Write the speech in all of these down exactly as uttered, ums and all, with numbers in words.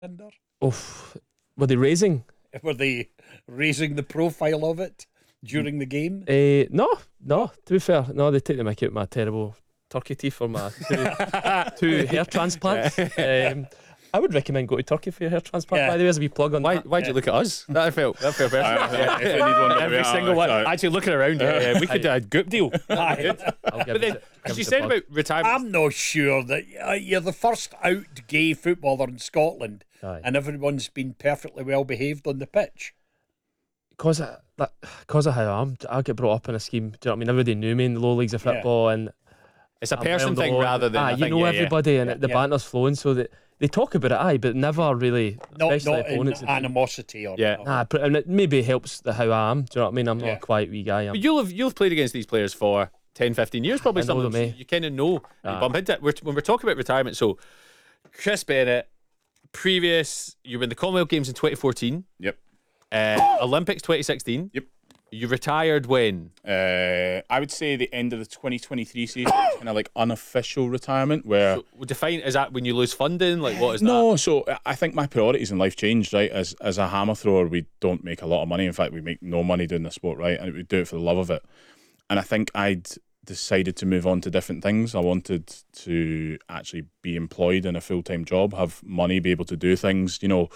Oh, were they raising? Were they raising the profile of it during the game? Uh, no, no. To be fair, no. They take the mick out my terrible turkey teeth for my two, two hair transplants. Um, I would recommend go to Turkey for your hair transplant. Yeah. By the way, as a wee plug on Why? that. Why'd you look at us? That felt that felt personal. Uh, if they need one, Every uh, single one. sorry. Actually, looking around, uh, we could do a goop deal. Aye. I'll give But then, it- as give you it a said plug. about retirement, I'm not sure that uh, you're the first out gay footballer in Scotland, Aye. and everyone's been perfectly well behaved on the pitch. Cause of, that, cause of how I am, I get brought up in a scheme. Do you know what I mean? Everybody knew me in the low leagues of football, and it's a I'm person round thing along. rather than ah, I you think, know yeah, everybody, and Yeah, the yeah. banter's flowing, so that they talk about it, aye, but never really, Not, especially not in opponents. animosity or Yeah. or- Nah, pr- and it maybe helps the how I am. Do you know what I mean? I'm not Yeah. a quiet wee guy. Yeah. I'm, But you'll have you'll have played against these players for ten, fifteen years, probably. I know Some of them, them, so eh? you kind of know. You Aye. bump into it. We're, when we're talking about retirement, so Chris Bennett, previous, you were in the Commonwealth Games in twenty fourteen, Yep. uh, Olympics twenty sixteen. Yep. You retired when? Uh, I would say the end of the twenty twenty-three season, kind of like unofficial retirement, where So, define, is that when you lose funding? Like, what is no. that? So I think my priorities in life changed. Right, as as a hammer thrower, we don't make a lot of money. In fact, we make no money doing the sport. Right, and we do it for the love of it. And I think I'd decided to move on to different things. I wanted to actually be employed in a full time job, have money, be able to do things. You know,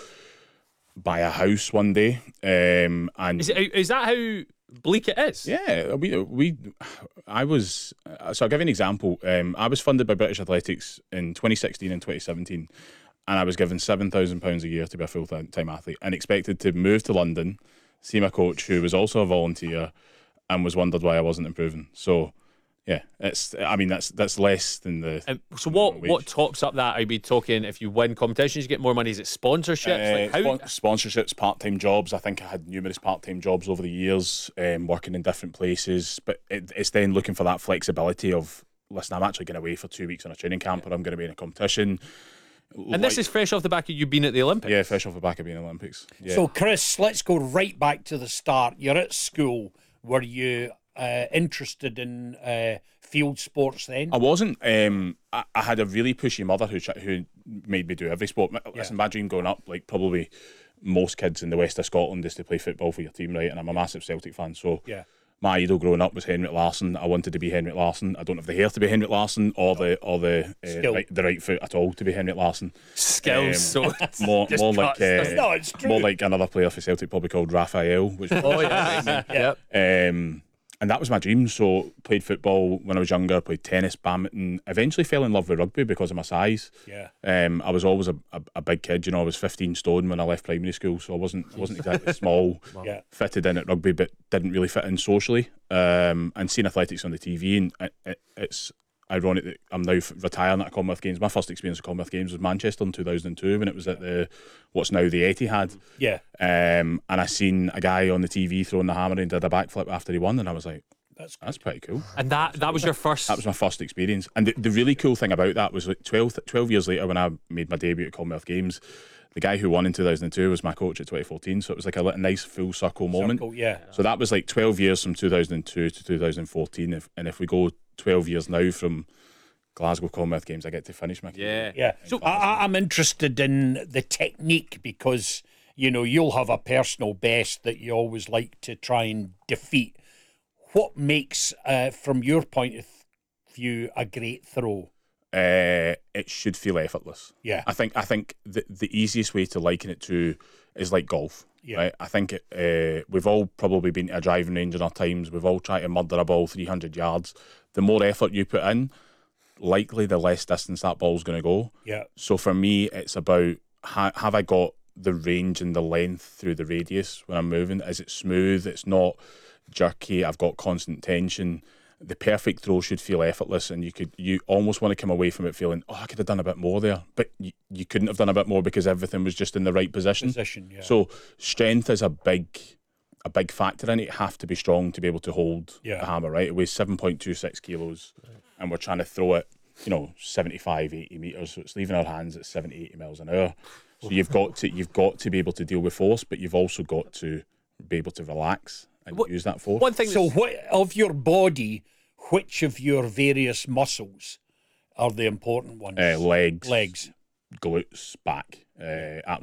buy a house one day. Um, and Is, it, is that how bleak it is? yeah, we we I was so I'll give you an example. Um, I was funded by British Athletics in twenty sixteen and twenty seventeen, and I was given seven thousand pounds a year to be a full time athlete, and expected to move to London, see my coach, who was also a volunteer, and was wondered why I wasn't improving. So, yeah, it's I mean that's that's less than the. Um, so what wage. what tops up that? I'd be talking if you win competitions, you get more money. Is it sponsorships? Uh, like how? spon- sponsorships, part-time jobs. I think I had numerous part-time jobs over the years, um, working in different places. But it, it's then looking for that flexibility of, listen, I'm actually going away for two weeks on a training camp, or I'm going to be in a competition. and this is fresh off the back of you being at the Olympics. yeah, fresh off the back of being Olympics. Yeah. So, Chris, let's go right back to the start. You're at school. Were you uh, interested in uh, field sports then? I wasn't. Um, I, I had a really pushy mother who ch- who made me do every sport. My- Listen, my dream growing up, like probably most kids in the west of Scotland, is to play football for your team, right? And I'm a massive Celtic fan, so Yeah. my idol growing up was Henrik Larsson. I wanted to be Henrik Larsson. I don't have the hair to be Henrik Larsson, or the or the uh, Skill. right, the right foot at all to be Henrik Larsson. Skills. Um, so More Just more like cuts. uh, No, it's true. more like another player for Celtic, probably called Raphael, which oh yeah, Yeah. um, and that was my dream. So played football when I was younger, played tennis, badminton. Eventually fell in love with rugby because of my size. Yeah. Um, I was always a, a, a big kid. You know, I was fifteen stone when I left primary school, so I wasn't I wasn't exactly small. Yeah. Fitted in at rugby, but didn't really fit in socially. Um, and seeing athletics on the T V, and it, it, it's ironic that I'm now f- retiring at Commonwealth Games. My first experience of Commonwealth Games was Manchester in two thousand two when it was at the what's now the Etihad. Yeah. Um, and I seen a guy on the T V throwing the hammer and did a backflip after he won, and I was like, That's that's pretty cool. and that that was your first. That was my first experience. And the, the really cool thing about that was like twelve, twelve years later when I made my debut at Commonwealth Games, the guy who won in two thousand two was my coach at twenty fourteen. So it was like a, li- nice full circle moment. Circle, yeah. So that was like twelve years from two thousand two to two thousand fourteen. If, and if we go twelve years now from Glasgow Commonwealth Games, I get to finish my career. yeah. Yeah. So I, I- I'm interested in the technique because, you know, you'll have a personal best that you always like to try and defeat. What makes, uh, from your point of view, a great throw? Uh, it should feel effortless. Yeah. I think I think the the easiest way to liken it to is like golf. Yeah. Right? I think it, uh, we've all probably been to a driving range in our times. We've all tried to murder a ball three hundred yards. The more effort you put in, likely the less distance that ball's going to go. Yeah. So for me, it's about ha- have I got the range and the length through the radius when I'm moving? Is it smooth? It's not jerky. I've got constant tension. The perfect throw should feel effortless, and you could you almost want to come away from it feeling, oh, I could have done a bit more there, but you, you couldn't have done a bit more because everything was just in the right position. Position, yeah. So strength is a big a big factor in it. You have to be strong to be able to hold Yeah. a hammer, right? It weighs seven point two six kilos, and we're trying to throw it, you know, seventy-five, eighty metres, so it's leaving our hands at seventy, eighty miles an hour. So you've got to you've got to be able to deal with force, but you've also got to be able to relax and What- use that force. One thing. So, that's- what of your body, which of your various muscles are the important ones? Uh, legs, Legs. glutes, back, uh, abs